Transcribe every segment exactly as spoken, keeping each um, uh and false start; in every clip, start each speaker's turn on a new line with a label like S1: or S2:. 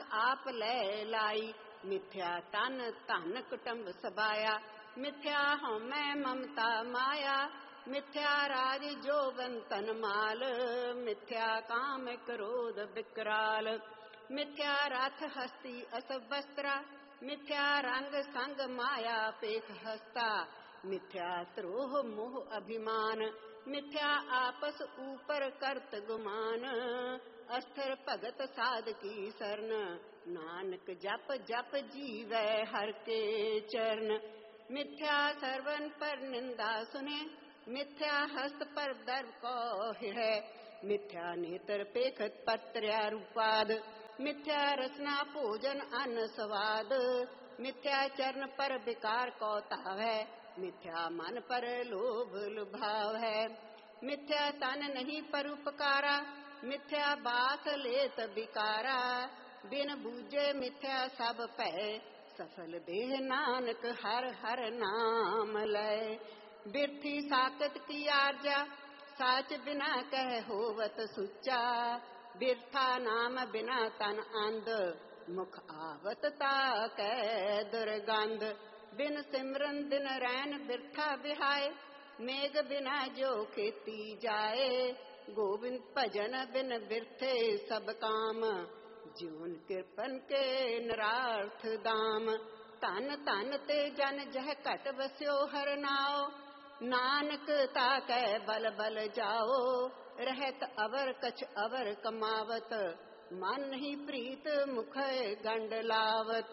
S1: आप ले लाई। मिथ्या तन धन कुटुंब सबाया, मिथ्या हउमੈ ममता माया। मिथ्या राज जोबन तन माल, मिथ्या काम क्रोध विकराल। मिथ्या रथ हस्ती अस वस्त्रा, मिथ्या रंग संग माया पेख हस्ता। मिथ्या द्रोह मोह अभिमान, मिथ्या आपस ऊपर करत गुमान। अस्थिर भगत साध की शरण, नानक जप जप जीवै हर के चरण। मिथ्या सरवन पर निंदा सुने, मिथ्या हस्त पर दर्व को हिड़ै। मिथ्या नेत्र पेखत पत्र्या रूपाद, मिथ्या रचना भोजन अन्न स्वाद। मिथ्या चरण पर विकार को तावै, मिथ्या मन पर लोभ लुभाव है। मिथ्या तन नहीं परोपकारा, मिथ्या बात लेत विकारा। बिन बूझे मिथ्या सब भय, सफल देह नानक हर हर नाम लय। बिरथी साकत की आर्जा, साच बिना कह होवत सुच्चा। बिरथा नाम बिना तन अंध, मुख आवत ताकै दुर्गंध। बिन सिमरन दिन रैन बिरथा बिहाय, मेघ बिना जो खेती जाए। गोविंद भजन बिन बिरथे सब काम, जीवन कृपन के निरार्थ दाम। धन धन ते जन जह घट बस्यो हर नाओ, नानक ताकै बल बल जाओ। रहत अवर कछ अवर कमावत, मन नहीं प्रीत मुख गंड लावत।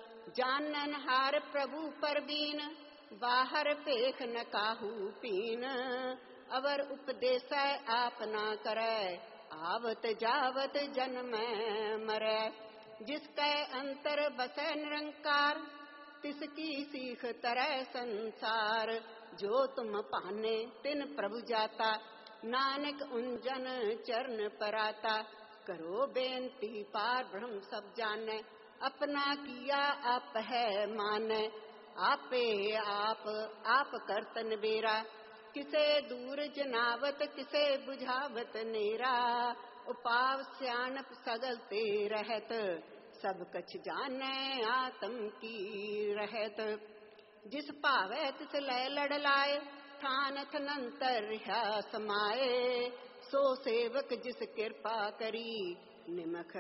S1: जानन हार प्रभु परबीन, बाहर पेख न काहू पीन। अवर उपदेसै आप ना करै, आवत जावत जन्मै मरै। जिसकै अंतर बसै निरंकार, तिसकी सीख तरै संसार। जो तुम पाने तिन प्रभु जाता, नानक उन चरण पराता। करो बेनती पार ब्रह्म सब जानै, अपना किया आप है मानै। आपे आप आप करत निबेरा, किसे दूर जनावत किसे बुझावत नेरा। उपाव स्यानप सगल ते रहत, सब कछ जानै आत्म की रहत। जिस भावै तिस लय लड़ लाए, ठानथ नंतर रहा समाए। सो सेवक जिस कृपा करी, निमख